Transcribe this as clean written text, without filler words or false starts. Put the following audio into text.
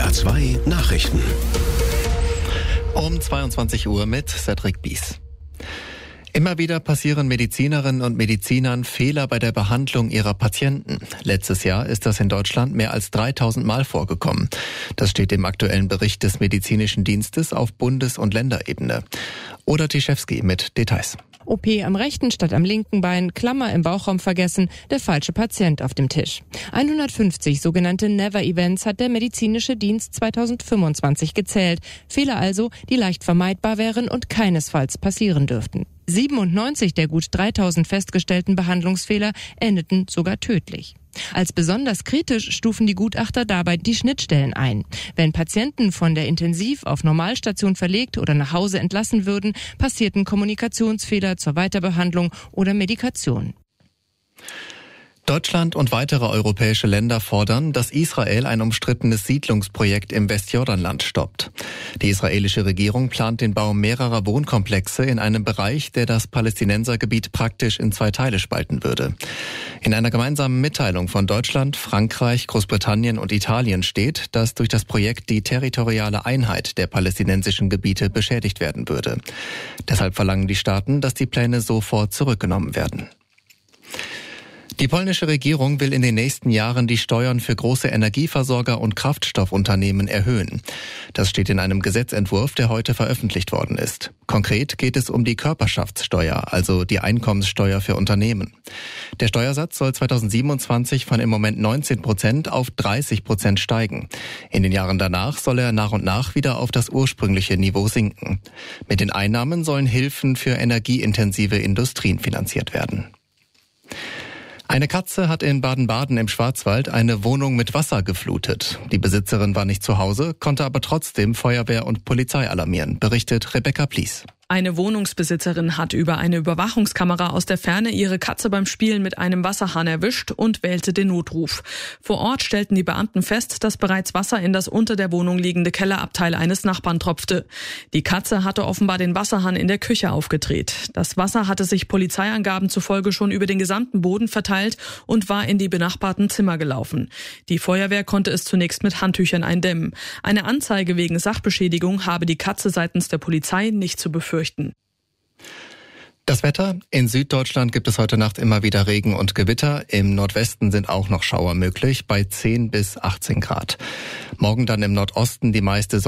SWR2 Nachrichten. Um 22 Uhr mit Cedric Bies. Immer wieder passieren Medizinerinnen und Medizinern Fehler bei der Behandlung ihrer Patienten. Letztes Jahr ist das in Deutschland mehr als 3000 Mal vorgekommen. Das steht im aktuellen Bericht des Medizinischen Dienstes auf Bundes- und Länderebene. Oda Tischewski mit Details. OP am rechten statt am linken Bein, Klammer im Bauchraum vergessen, der falsche Patient auf dem Tisch. 150 sogenannte Never-Events hat der medizinische Dienst 2025 gezählt. Fehler also, die leicht vermeidbar wären und keinesfalls passieren dürften. 97 der gut 3000 festgestellten Behandlungsfehler endeten sogar tödlich. Als besonders kritisch stufen die Gutachter dabei die Schnittstellen ein. Wenn Patienten von der Intensiv- auf Normalstation verlegt oder nach Hause entlassen würden, passierten Kommunikationsfehler zur Weiterbehandlung oder Medikation. Deutschland und weitere europäische Länder fordern, dass Israel ein umstrittenes Siedlungsprojekt im Westjordanland stoppt. Die israelische Regierung plant den Bau mehrerer Wohnkomplexe in einem Bereich, der das Palästinensergebiet praktisch in 2 Teile spalten würde. In einer gemeinsamen Mitteilung von Deutschland, Frankreich, Großbritannien und Italien steht, dass durch das Projekt die territoriale Einheit der palästinensischen Gebiete beschädigt werden würde. Deshalb verlangen die Staaten, dass die Pläne sofort zurückgenommen werden. Die polnische Regierung will in den nächsten Jahren die Steuern für große Energieversorger und Kraftstoffunternehmen erhöhen. Das steht in einem Gesetzentwurf, der heute veröffentlicht worden ist. Konkret geht es um die Körperschaftssteuer, also die Einkommenssteuer für Unternehmen. Der Steuersatz soll 2027 von im Moment 19% auf 30% steigen. In den Jahren danach soll er nach und nach wieder auf das ursprüngliche Niveau sinken. Mit den Einnahmen sollen Hilfen für energieintensive Industrien finanziert werden. Eine Katze hat in Baden-Baden im Schwarzwald eine Wohnung mit Wasser geflutet. Die Besitzerin war nicht zu Hause, konnte aber trotzdem Feuerwehr und Polizei alarmieren, berichtet Rebecca Plies. Eine Wohnungsbesitzerin hat über eine Überwachungskamera aus der Ferne ihre Katze beim Spielen mit einem Wasserhahn erwischt und wählte den Notruf. Vor Ort stellten die Beamten fest, dass bereits Wasser in das unter der Wohnung liegende Kellerabteil eines Nachbarn tropfte. Die Katze hatte offenbar den Wasserhahn in der Küche aufgedreht. Das Wasser hatte sich Polizeiangaben zufolge schon über den gesamten Boden verteilt und war in die benachbarten Zimmer gelaufen. Die Feuerwehr konnte es zunächst mit Handtüchern eindämmen. Eine Anzeige wegen Sachbeschädigung habe die Katze seitens der Polizei nicht zu befürchten. Das Wetter: In Süddeutschland gibt es heute Nacht immer wieder Regen und Gewitter. Im Nordwesten sind auch noch Schauer möglich bei 10 bis 18 Grad. Morgen dann im Nordosten die meiste Sonne.